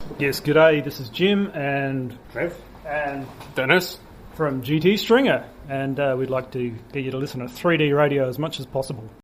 Yes, g'day, this is Jim and Trev. And Dennis. From GT Stringer, and we'd like to get you to listen to 3D radio as much as possible.